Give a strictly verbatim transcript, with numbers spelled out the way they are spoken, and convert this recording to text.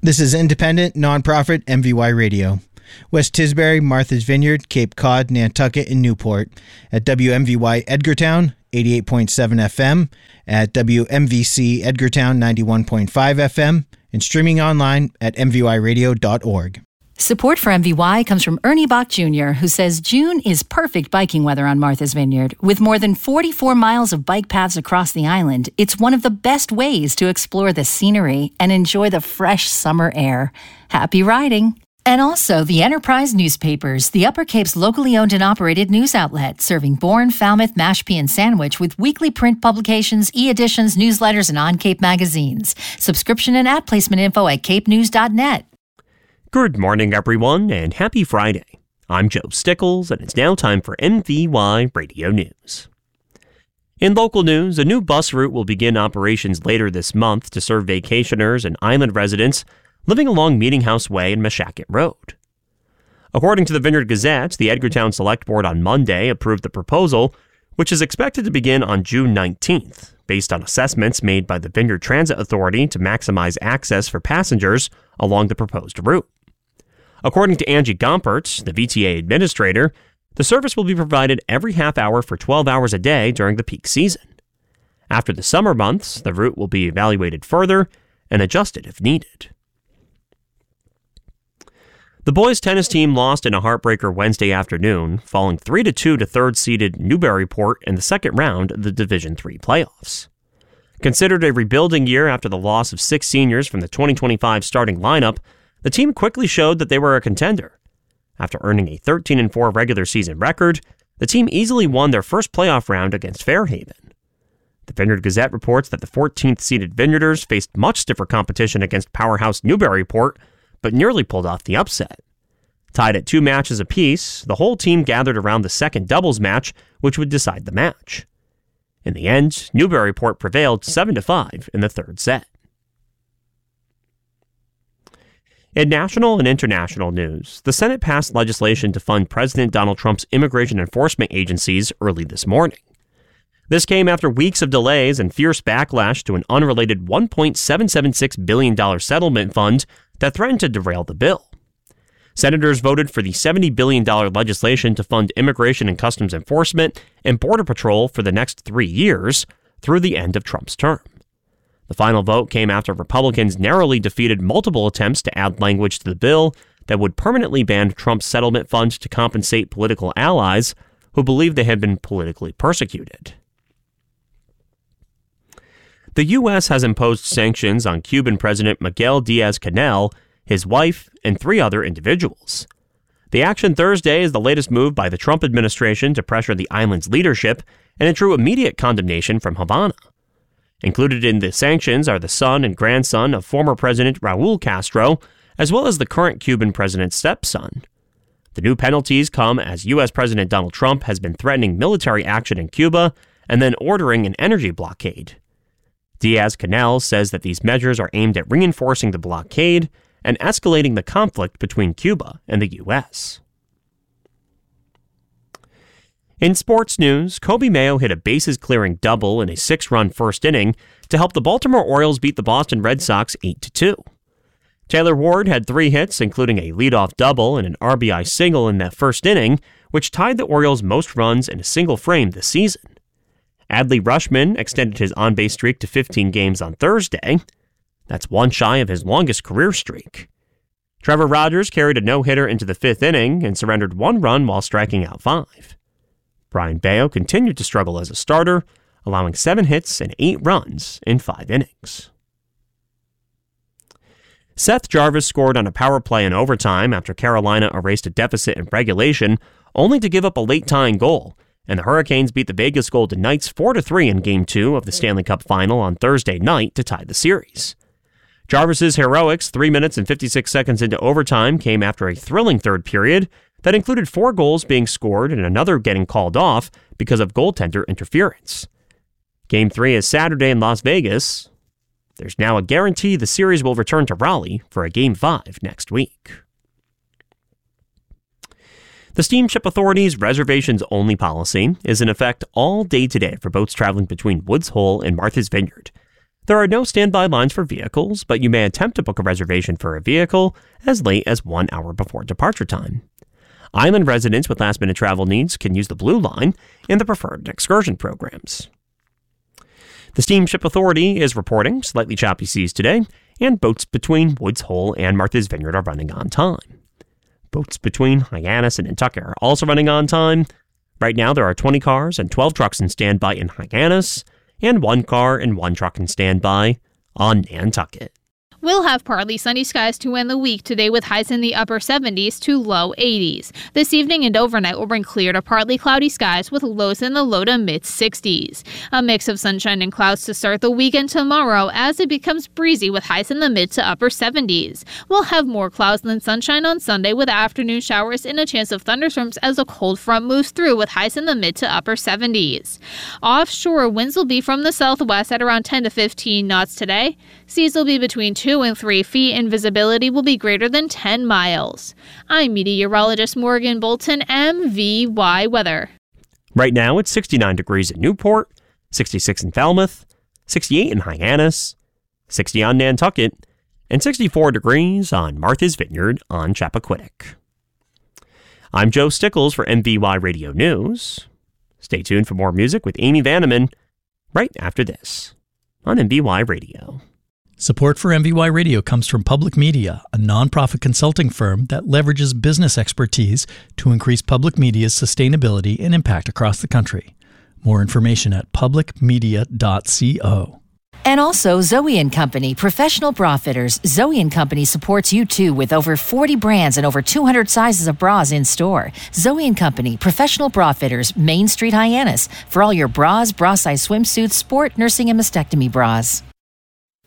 This is independent, nonprofit M V Y Radio. West Tisbury, Martha's Vineyard, Cape Cod, Nantucket, and Newport. At W M V Y Edgartown, eighty-eight point seven F M. At W M V C Edgartown, ninety-one point five F M. And streaming online at m v y radio dot org. Support for M V Y comes from Ernie Bach Junior, who says June is perfect biking weather on Martha's Vineyard. With more than forty-four miles of bike paths across the island, it's one of the best ways to explore the scenery and enjoy the fresh summer air. Happy riding! And also the Enterprise Newspapers, the Upper Cape's locally owned and operated news outlet, serving Bourne, Falmouth, Mashpee, and Sandwich with weekly print publications, e-editions, newsletters, and on-Cape magazines. Subscription and ad placement info at cape news dot net. Good morning, everyone, and happy Friday. I'm Joe Stickles, and it's now time for M V Y Radio News. In local news, a new bus route will begin operations later this month to serve vacationers and island residents living along Meeting House Way and Meshacket Road. According to the Vineyard Gazette, the Edgartown Select Board on Monday approved the proposal, which is expected to begin on June nineteenth, based on assessments made by the Vineyard Transit Authority to maximize access for passengers along the proposed route. According to Angie Gompert, the V T A administrator, the service will be provided every half hour for twelve hours a day during the peak season. After the summer months, the route will be evaluated further and adjusted if needed. The boys' tennis team lost in a heartbreaker Wednesday afternoon, falling three to two to third-seeded Newburyport in the second round of the Division three playoffs. Considered a rebuilding year after the loss of six seniors from the twenty twenty-five starting lineup, the team quickly showed that they were a contender. After earning a thirteen and four regular season record, the team easily won their first playoff round against Fairhaven. The Vineyard Gazette reports that the fourteenth-seeded Vineyarders faced much stiffer competition against powerhouse Newburyport, but nearly pulled off the upset. Tied at two matches apiece, the whole team gathered around the second doubles match, which would decide the match. In the end, Newburyport prevailed seven to five in the third set. In national and international news, the Senate passed legislation to fund President Donald Trump's immigration enforcement agencies early this morning. This came after weeks of delays and fierce backlash to an unrelated one point seven seven six billion dollars settlement fund that threatened to derail the bill. Senators voted for the seventy billion dollars legislation to fund Immigration and Customs Enforcement and Border Patrol for the next three years through the end of Trump's term. The final vote came after Republicans narrowly defeated multiple attempts to add language to the bill that would permanently ban Trump's settlement fund to compensate political allies who believe they had been politically persecuted. The U S has imposed sanctions on Cuban President Miguel Diaz-Canel, his wife, and three other individuals. The action Thursday is the latest move by the Trump administration to pressure the island's leadership and it drew immediate condemnation from Havana. Included in the sanctions are the son and grandson of former President Raul Castro, as well as the current Cuban president's stepson. The new penalties come as U S President Donald Trump has been threatening military action in Cuba and then ordering an energy blockade. Diaz-Canel says that these measures are aimed at reinforcing the blockade and escalating the conflict between Cuba and the U S. In sports news, Kobe Mayo hit a bases-clearing double in a six-run first inning to help the Baltimore Orioles beat the Boston Red Sox eight to two. Taylor Ward had three hits, including a leadoff double and an R B I single in that first inning, which tied the Orioles' most runs in a single frame this season. Adley Rutschman extended his on-base streak to fifteen games on Thursday. That's one shy of his longest career streak. Trevor Rogers carried a no-hitter into the fifth inning and surrendered one run while striking out five. Brian Bayo continued to struggle as a starter, allowing seven hits and eight runs in five innings. Seth Jarvis scored on a power play in overtime after Carolina erased a deficit in regulation, only to give up a late-tying goal, and the Hurricanes beat the Vegas Golden Knights four to three in Game two of the Stanley Cup Final on Thursday night to tie the series. Jarvis's heroics three minutes and fifty-six seconds into overtime came after a thrilling third period that included four goals being scored and another getting called off because of goaltender interference. Game three is Saturday in Las Vegas. There's now a guarantee the series will return to Raleigh for a Game five next week. The Steamship Authority's reservations-only policy is in effect all day today for boats traveling between Woods Hole and Martha's Vineyard. There are no standby lines for vehicles, but you may attempt to book a reservation for a vehicle as late as one hour before departure time. Island residents with last-minute travel needs can use the Blue Line in the preferred excursion programs. The Steamship Authority is reporting slightly choppy seas today, and boats between Woods Hole and Martha's Vineyard are running on time. Boats between Hyannis and Nantucket are also running on time. Right now, there are twenty cars and twelve trucks in standby in Hyannis, and one car and one truck in standby on Nantucket. We'll have partly sunny skies to end the week today with highs in the upper seventies to low eighties. This evening and overnight will bring clear to partly cloudy skies with lows in the low to mid sixties. A mix of sunshine and clouds to start the weekend tomorrow as it becomes breezy with highs in the mid to upper seventies. We'll have more clouds than sunshine on Sunday with afternoon showers and a chance of thunderstorms as a cold front moves through with highs in the mid to upper seventies. Offshore winds will be from the southwest at around ten to fifteen knots today. Seas will be between two and three feet and visibility will be greater than ten miles. I'm meteorologist Morgan Bolton, M V Y Weather. Right now it's sixty-nine degrees in Newport, sixty-six in Falmouth, sixty-eight in Hyannis, sixty on Nantucket, and sixty-four degrees on Martha's Vineyard on Chappaquiddick. I'm Joe Stickles for M V Y Radio News. Stay tuned for more music with Amy Vanneman right after this on M V Y Radio. Support for M V Y Radio comes from Public Media, a nonprofit consulting firm that leverages business expertise to increase public media's sustainability and impact across the country. More information at public media dot co. And also Zoe and Company, professional bra fitters. Zoe and Company supports you too with over forty brands and over two hundred sizes of bras in store. Zoe and Company, professional bra fitters, Main Street, Hyannis, for all your bras, bra size swimsuits, sport, nursing, and mastectomy bras.